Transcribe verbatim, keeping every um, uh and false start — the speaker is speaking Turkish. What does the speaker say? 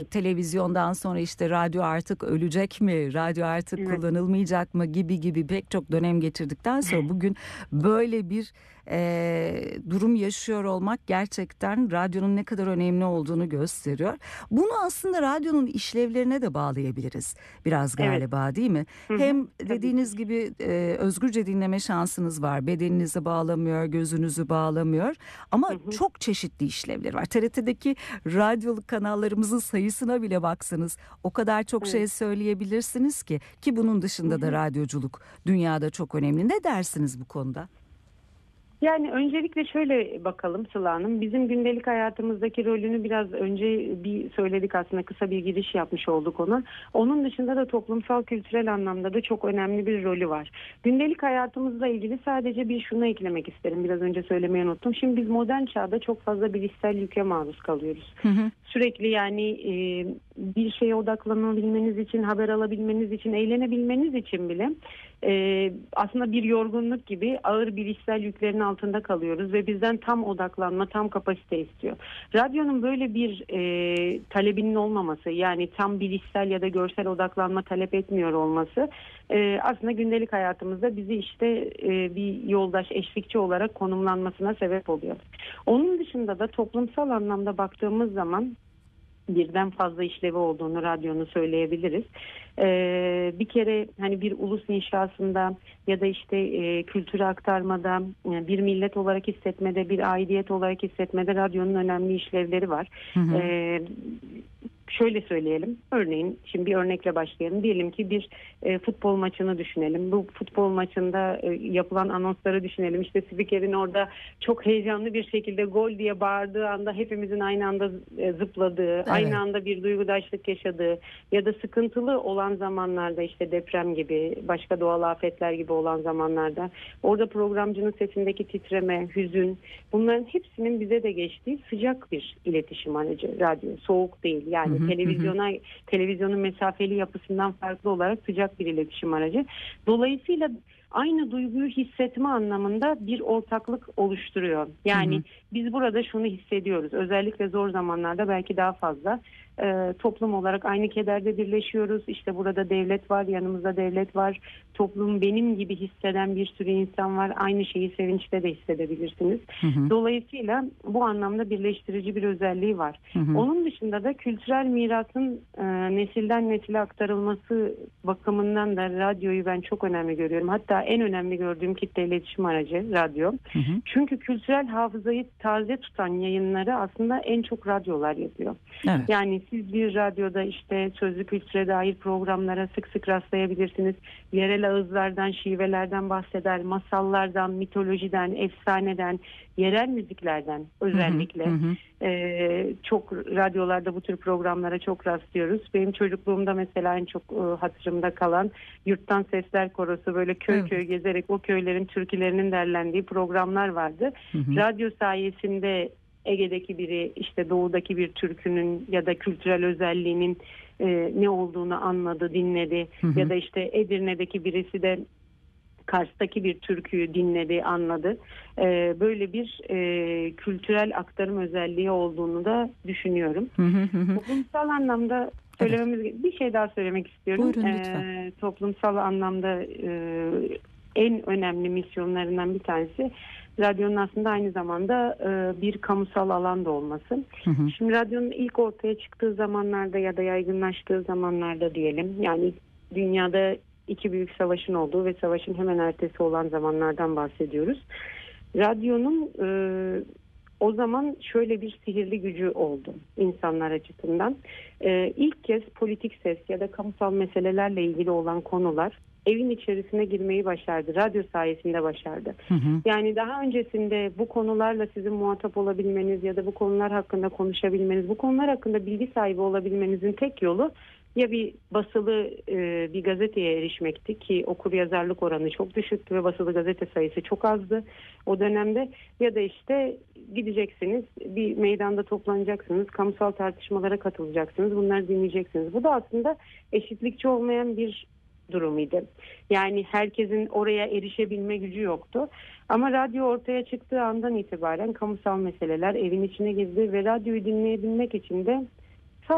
Evet. Televizyondan sonra işte radyo artık ölecek mi? Radyo artık evet. kullanılmayacak mı? Gibi gibi pek çok dönem geçirdikten sonra bugün böyle bir e, durum yaşıyor olmak gerçekten radyonun ne kadar önemli olduğunu gösteriyor. Bunu aslında radyonun işlevlerine de bağlayabiliriz biraz galiba, evet. değil mi? Hı hı, hem dediğiniz gibi e, özgürce dinleme şansınız var. Bedeninizi bağlamıyor, gözünüzü bağlamıyor ama hı hı. çok çeşitli işlevleri var. T R T'deki radyoluk kanallarımızın sayısına bile baksanız o kadar çok evet. şey söyleyebilirsiniz ki ki bunun dışında hı hı. da radyoculuk dünyada çok önemli. Ne dersiniz bu konuda? Yani öncelikle şöyle bakalım Sıla Hanım, bizim gündelik hayatımızdaki rolünü biraz önce bir söyledik, aslında kısa bir giriş yapmış olduk ona. Onun dışında da toplumsal kültürel anlamda da çok önemli bir rolü var. Gündelik hayatımızla ilgili sadece bir şunu eklemek isterim, biraz önce söylemeyi unuttum. Şimdi biz modern çağda çok fazla bilişsel yüke maruz kalıyoruz. Hı hı. Sürekli yani e, bir şeye odaklanabilmeniz için, haber alabilmeniz için, eğlenebilmeniz için bile e, aslında bir yorgunluk gibi ağır bilişsel yüklerin altında kalıyoruz ve bizden tam odaklanma, tam kapasite istiyor. Radyonun böyle bir e, talebinin olmaması, yani tam bilişsel ya da görsel odaklanma talep etmiyor olması e, aslında gündelik hayatımızda bizi işte e, bir yoldaş, eşlikçi olarak konumlanmasına sebep oluyor. Onun dışında da toplumsal anlamda baktığımız zaman birden fazla işlevi olduğunu radyonun söyleyebiliriz. Ee, bir kere hani bir ulus inşasında ya da işte e, kültürü aktarmada, e, bir millet olarak hissetmede, bir aidiyet olarak hissetmede radyonun önemli işlevleri var. Hı hı. Ee, Şöyle söyleyelim, örneğin şimdi bir örnekle başlayalım. Diyelim ki bir e, futbol maçını düşünelim. Bu futbol maçında e, yapılan anonsları düşünelim. İşte spikerin orada çok heyecanlı bir şekilde gol diye bağırdığı anda hepimizin aynı anda e, zıpladığı, evet. aynı anda bir duygudaşlık yaşadığı ya da sıkıntılı olan zamanlarda, işte deprem gibi, başka doğal afetler gibi olan zamanlarda orada programcının sesindeki titreme, hüzün, bunların hepsinin bize de geçtiği sıcak bir iletişim aracı radyo. Soğuk değil yani. Hı hı, televizyona hı. televizyonun mesafeli yapısından farklı olarak sıcak bir iletişim aracı. Dolayısıyla aynı duyguyu hissetme anlamında bir ortaklık oluşturuyor. Yani hı hı. biz burada şunu hissediyoruz. Özellikle zor zamanlarda belki daha fazla. Ee, toplum olarak aynı kederde birleşiyoruz. İşte burada devlet var, yanımızda devlet var. Toplum benim gibi hisseden bir sürü insan var. Aynı şeyi sevinçte de hissedebilirsiniz. Hı hı. Dolayısıyla bu anlamda birleştirici bir özelliği var. Hı hı. Onun dışında da kültürel mirasın e, nesilden nesile aktarılması bakımından da radyoyu ben çok önemli görüyorum. Hatta en önemli gördüğüm kitle iletişim aracı radyo. Hı hı. Çünkü kültürel hafızayı taze tutan yayınları aslında en çok radyolar yapıyor. Evet. Yani siz bir radyoda işte sözlü kültüre dair programlara sık sık rastlayabilirsiniz. Yerel ağızlardan, şivelerden bahseder, masallardan, mitolojiden, efsaneden, yerel müziklerden özellikle. Hı hı. Ee, çok radyolarda bu tür programlara çok rastlıyoruz. Benim çocukluğumda mesela en çok e, hatırımda kalan Yurttan Sesler Korosu, böyle köy evet. köy gezerek o köylerin türkülerinin derlendiği programlar vardı. Hı hı. Radyo sayesinde Ege'deki biri işte doğudaki bir türkünün ya da kültürel özelliğinin e, ne olduğunu anladı, dinledi. Hı hı. Ya da işte Edirne'deki birisi de Kars'taki bir türküyü dinledi, anladı. E, böyle bir e, kültürel aktarım özelliği olduğunu da düşünüyorum. Hı hı hı. Toplumsal anlamda söylememiz evet. bir şey daha söylemek istiyorum. Buyurun lütfen. E, toplumsal anlamda e, en önemli misyonlarından bir tanesi radyonun aslında aynı zamanda e, bir kamusal alanda olması. Hı hı. Şimdi radyonun ilk ortaya çıktığı zamanlarda ya da yaygınlaştığı zamanlarda diyelim, yani dünyada iki büyük savaşın olduğu ve savaşın hemen ertesi olan zamanlardan bahsediyoruz. Radyonun e, o zaman şöyle bir sihirli gücü oldu insanlar açısından. E, ilk kez politik ses ya da kamusal meselelerle ilgili olan konular evin içerisine girmeyi başardı. Radyo sayesinde başardı. Hı hı. Yani daha öncesinde bu konularla sizin muhatap olabilmeniz ya da bu konular hakkında konuşabilmeniz, bu konular hakkında bilgi sahibi olabilmenizin tek yolu ya bir basılı e, bir gazeteye erişmekti ki okur yazarlık oranı çok düşüktü ve basılı gazete sayısı çok azdı o dönemde, ya da işte gideceksiniz, bir meydanda toplanacaksınız, kamusal tartışmalara katılacaksınız, bunları dinleyeceksiniz. Bu da aslında eşitlikçi olmayan bir durumuydu. Yani herkesin oraya erişebilme gücü yoktu. Ama radyo ortaya çıktığı andan itibaren kamusal meseleler evin içine girdi ve radyoyu dinleyebilmek için de